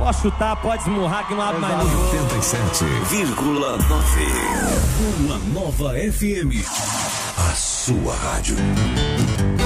Pode chutar, pode esmurrar que não abre mais ninguém. 87,9. Uma nova FM. A sua rádio.